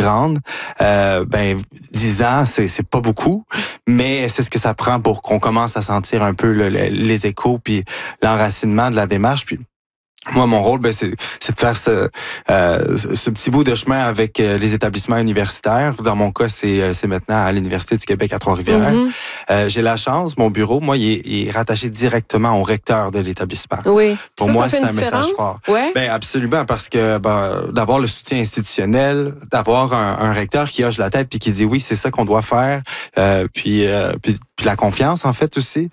grande. 10 ans, c'est pas beaucoup, mais c'est ce que ça prend pour qu'on commence à sentir un peu les échos puis l'enracinement de la démarche. Puis moi, mon rôle, c'est de faire ce petit bout de chemin avec les établissements universitaires. Dans mon cas, c'est maintenant à l'Université du Québec à Trois-Rivières. J'ai la chance, mon bureau, moi, il est rattaché directement au recteur de l'établissement. Oui. Pour moi, c'est un message fort. Ouais. Absolument, parce que d'avoir le soutien institutionnel, d'avoir un recteur qui hoche la tête puis qui dit oui, c'est ça qu'on doit faire, puis la confiance, en fait, aussi,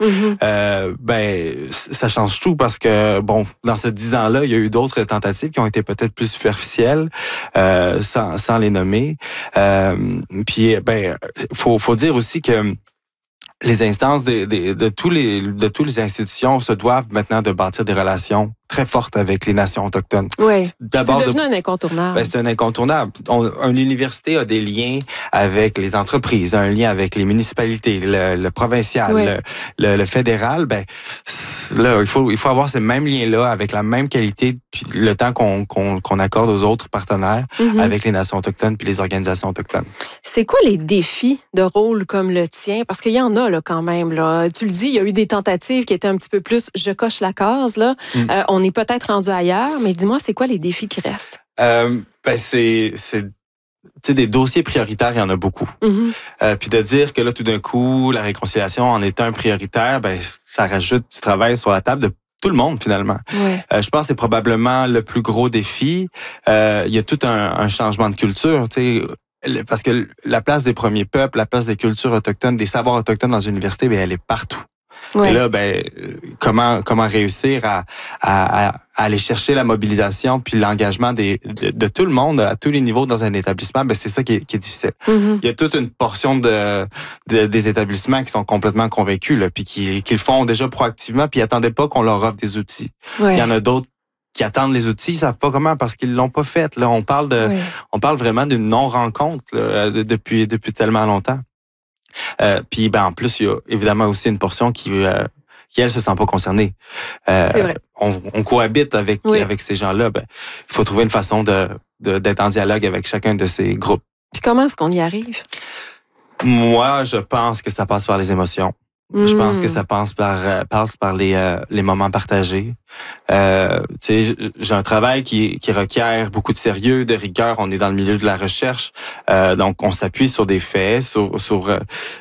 ça change tout parce que, dans ce 10 ans-là, il y a eu d'autres tentatives qui ont été peut-être plus superficielles, sans les nommer. Faut dire aussi que les instances de tous les institutions se doivent maintenant de bâtir des relations très forte avec les nations autochtones. Oui, c'est devenu un incontournable. C'est un incontournable. Une université a des liens avec les entreprises, un lien avec les municipalités, le provincial, le fédéral. Là, il faut avoir ces mêmes liens-là avec la même qualité, puis le temps qu'on accorde aux autres partenaires avec les nations autochtones puis les organisations autochtones. C'est quoi les défis de rôle comme le tien? Parce qu'il y en a là, quand même. Là. Tu le dis, il y a eu des tentatives qui étaient un petit peu plus « je coche la case ». On est peut-être rendu ailleurs, mais dis-moi, c'est quoi les défis qui restent? C'est des dossiers prioritaires, il y en a beaucoup. Puis de dire que là, tout d'un coup, la réconciliation en est un prioritaire, ça rajoute du travail sur la table de tout le monde, finalement. Ouais. Je pense que c'est probablement le plus gros défi. Il y a tout un changement de culture, tu sais, parce que la place des premiers peuples, la place des cultures autochtones, des savoirs autochtones dans une université, elle est partout. Ouais. Et là, comment réussir à aller chercher la mobilisation puis l'engagement de tout le monde à tous les niveaux dans un établissement, c'est ça qui est difficile. Il y a toute une portion des établissements qui sont complètement convaincus là, puis qui le font déjà proactivement puis ils attendaient pas qu'on leur offre des outils. Ouais. Il y en a d'autres qui attendent les outils, ils savent pas comment parce qu'ils l'ont pas fait. Là, on parle vraiment d'une non-rencontre là, depuis tellement longtemps. Puis en plus, il y a évidemment aussi une portion qui elle se sent pas concernée. C'est vrai. On cohabite avec ces gens-là. Il faut trouver une façon d'être en dialogue avec chacun de ces groupes. Puis comment est-ce qu'on y arrive? Moi, je pense que ça passe par les émotions. Je pense que ça passe par les moments partagés. J'ai un travail qui requiert beaucoup de sérieux, de rigueur. On est dans le milieu de la recherche, donc on s'appuie sur des faits, sur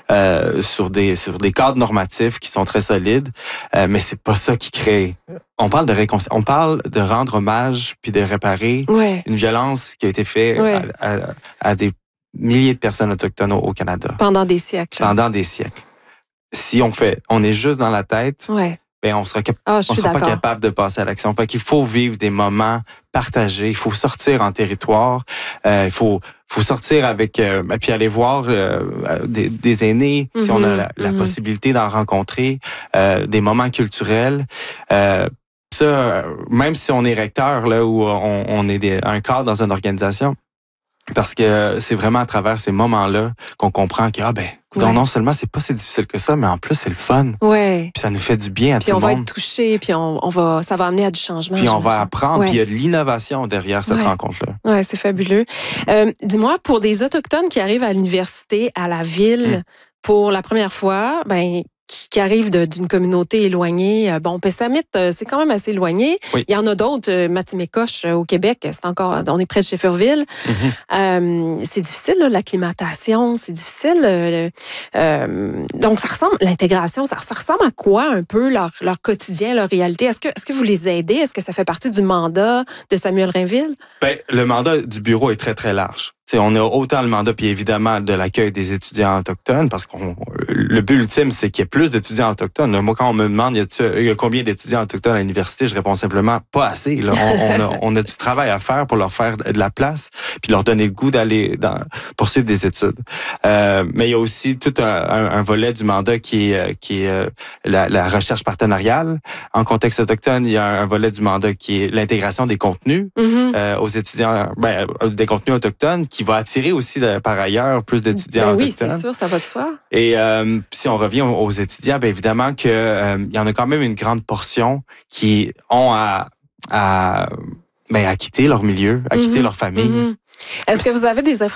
des cadres normatifs qui sont très solides. Mais c'est pas ça qui crée. On parle on parle de rendre hommage puis de réparer une violence qui a été faite à des milliers de personnes autochtones au Canada. Pendant des siècles. Pendant des siècles. Si on est juste dans la tête, on sera pas capable de passer à l'action. Fait qu'il faut vivre des moments partagés. Il faut sortir en territoire. Il faut sortir avec puis aller voir des aînés si on a la possibilité d'en rencontrer, des moments culturels. Ça, même si on est recteur là où on est un cadre dans une organisation. Parce que c'est vraiment à travers ces moments-là qu'on comprend que non seulement c'est pas si difficile que ça, mais en plus c'est le fun. Ouais. Puis ça nous fait du bien à tout le monde. Puis on va être touché, puis ça va amener à du changement. Puis on va apprendre, puis il y a de l'innovation derrière cette rencontre-là. Ouais, c'est fabuleux. Dis-moi, pour des autochtones qui arrivent à l'université, à la ville, pour la première fois, qui arrivent d'une communauté éloignée. Pessamit, c'est quand même assez éloigné. Oui. Il y en a d'autres, Matimekauche au Québec, on est près de Shefferville. C'est difficile, là, l'acclimatation, c'est difficile. Donc, l'intégration, ça ressemble à quoi un peu leur quotidien, leur réalité? Est-ce que vous les aidez? Est-ce que ça fait partie du mandat de Samuel Rainville? Le mandat du bureau est très, très large. On a autant le mandat, puis évidemment, de l'accueil des étudiants autochtones, parce que le but ultime, c'est qu'il y ait plus d'étudiants autochtones. Moi, quand on me demande, il y a combien d'étudiants autochtones à l'université, je réponds simplement, pas assez. Là. On a du travail à faire pour leur faire de la place, puis leur donner le goût d'aller poursuivre des études. Mais il y a aussi tout un volet du mandat qui est la recherche partenariale. En contexte autochtone, il y a un volet du mandat qui est l'intégration des contenus aux étudiants, des contenus autochtones, qui va attirer aussi par ailleurs plus d'étudiants autochtones. Oui, c'est sûr, ça va de soi. Et si on revient aux étudiants, évidemment que il y en a quand même une grande portion qui ont à quitter leur milieu, à quitter leur famille. Est-ce que vous avez des